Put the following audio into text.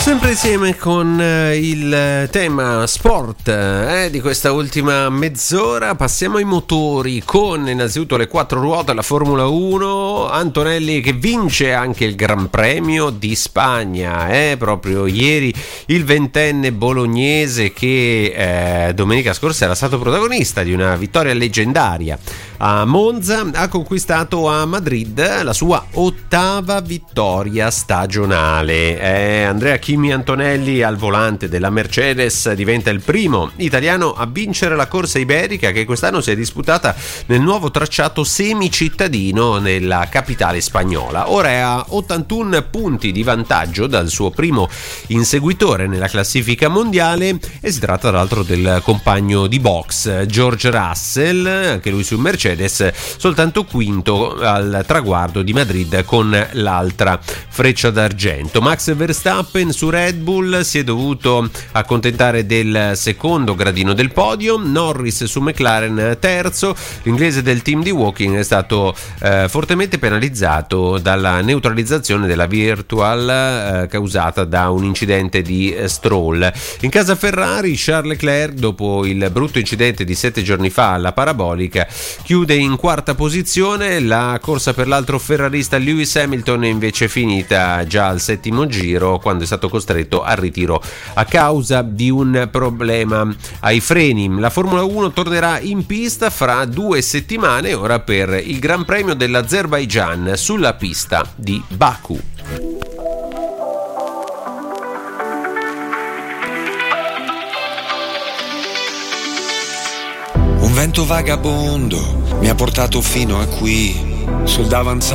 Sempre insieme con il tema sport di questa ultima mezz'ora. Passiamo ai motori con innanzitutto le quattro ruote, la Formula 1. Antonelli che vince anche il Gran Premio di Spagna, proprio ieri il ventenne bolognese che domenica scorsa era stato protagonista di una vittoria leggendaria a Monza ha conquistato a Madrid la sua ottava vittoria stagionale. Andrea Kimi Antonelli al volante della Mercedes diventa il primo italiano a vincere la corsa iberica, che quest'anno si è disputata nel nuovo tracciato semicittadino nella capitale spagnola. Ora è a 81 punti di vantaggio dal suo primo inseguitore nella classifica mondiale e si tratta tra l'altro del compagno di box George Russell, anche lui su Mercedes, soltanto quinto al traguardo di Madrid con l'altra freccia d'argento. Max Verstappen su Red Bull si è dovuto accontentare del secondo gradino del podio, Norris su McLaren terzo. L'inglese del team di Woking è stato fortemente penalizzato dalla neutralizzazione della virtual causata da un incidente di Stroll. In casa Ferrari, Charles Leclerc, dopo il brutto incidente di 7 giorni fa alla parabolica, chiude in quarta posizione. La corsa per l'altro ferrarista Lewis Hamilton è invece finita già al settimo giro, quando è stato costretto al ritiro a causa di un problema ai freni. La Formula 1 tornerà in pista fra 2 settimane, ora per il Gran Premio dell'Azerbaigian sulla pista di Baku. Un vento vagabondo mi ha portato fino a qui, sul davanzale